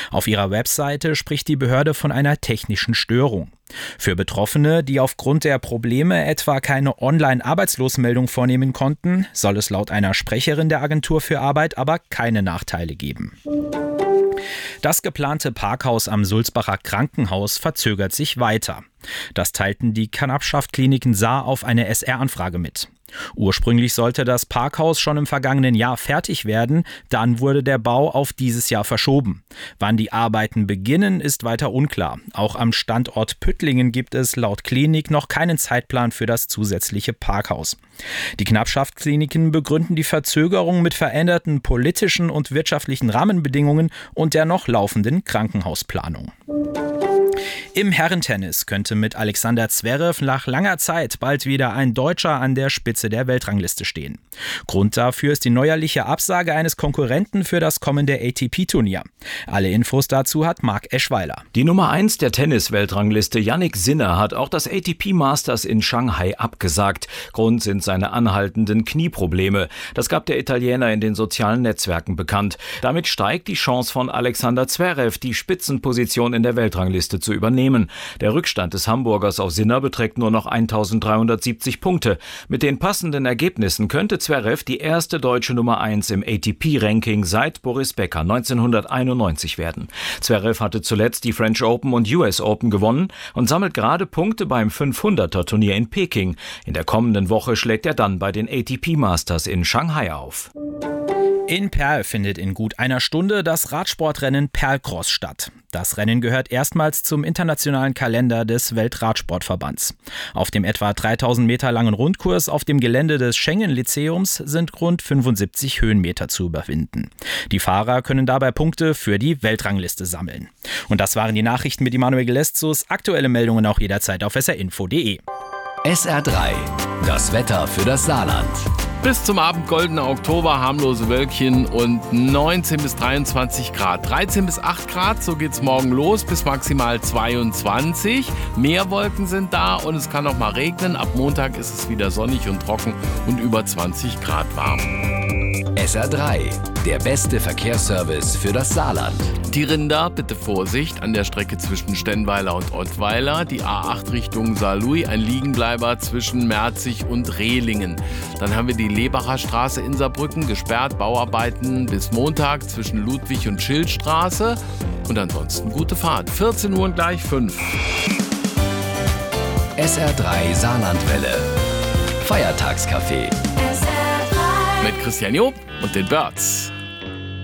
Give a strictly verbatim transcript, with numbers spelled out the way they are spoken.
Auf ihrer Webseite spricht die Behörde von einer technischen Störung. Für Betroffene, die aufgrund der Probleme etwa keine Online-Arbeitslosenmeldung vornehmen konnten, soll es laut einer Sprecherin der Agentur für Arbeit aber keine Nachteile geben. Das geplante Parkhaus am Sulzbacher Krankenhaus verzögert sich weiter. Das teilten die Knappschaft-Kliniken Saar auf eine S R-Anfrage mit. Ursprünglich sollte das Parkhaus schon im vergangenen Jahr fertig werden, dann wurde der Bau auf dieses Jahr verschoben. Wann die Arbeiten beginnen, ist weiter unklar. Auch am Standort Püttlingen gibt es laut Klinik noch keinen Zeitplan für das zusätzliche Parkhaus. Die Knappschaft-Kliniken begründen die Verzögerung mit veränderten politischen und wirtschaftlichen Rahmenbedingungen und der noch laufenden Krankenhausplanung. Im Herrentennis könnte mit Alexander Zverev nach langer Zeit bald wieder ein Deutscher an der Spitze der Weltrangliste stehen. Grund dafür ist die neuerliche Absage eines Konkurrenten für das kommende A T P-Turnier. Alle Infos dazu hat Marc Eschweiler. Die Nummer eins der Tennis-Weltrangliste Jannik Sinner hat auch das A T P Masters in Shanghai abgesagt. Grund sind seine anhaltenden Knieprobleme. Das gab der Italiener in den sozialen Netzwerken bekannt. Damit steigt die Chance von Alexander Zverev, die Spitzenposition in der Weltrangliste zu übernehmen. Der Rückstand des Hamburgers auf Sinner beträgt nur noch eintausenddreihundertsiebzig Punkte. Mit den passenden Ergebnissen könnte Zverev die erste deutsche Nummer eins im A T P-Ranking seit Boris Becker neunzehnhunderteinundneunzig werden. Zverev hatte zuletzt die French Open und U S Open gewonnen und sammelt gerade Punkte beim fünfhunderter-Turnier in Peking. In der kommenden Woche schlägt er dann bei den A T P Masters in Shanghai auf. In Perl findet in gut einer Stunde das Radsportrennen Perlcross statt. Das Rennen gehört erstmals zum internationalen Kalender des Weltradsportverbands. Auf dem etwa dreitausend Meter langen Rundkurs auf dem Gelände des Schengen-Lyzeums sind rund fünfundsiebzig Höhenmeter zu überwinden. Die Fahrer können dabei Punkte für die Weltrangliste sammeln. Und das waren die Nachrichten mit Immanuel Geleszus. Aktuelle Meldungen auch jederzeit auf s r info punkt d e. S R drei, das Wetter für das Saarland. Bis zum Abend goldener Oktober, harmlose Wölkchen und neunzehn bis dreiundzwanzig Grad. dreizehn bis acht Grad, so geht's morgen los, bis maximal zweiundzwanzig. Mehr Wolken sind da und es kann auch mal regnen. Ab Montag ist es wieder sonnig und trocken und über zwanzig Grad warm. S R drei, der beste Verkehrsservice für das Saarland. Die Rinder, bitte Vorsicht, an der Strecke zwischen Stenweiler und Ottweiler. Die A acht Richtung Saarlouis, ein Liegenbleiber zwischen Merzig und Rehlingen. Dann haben wir die Lebacher Straße in Saarbrücken, gesperrt, Bauarbeiten bis Montag zwischen Ludwig und Schildstraße. Und ansonsten gute Fahrt. vierzehn Uhr und gleich fünf. S R drei Saarlandwelle. Feiertagscafé. Mit Christian Job und den Birds.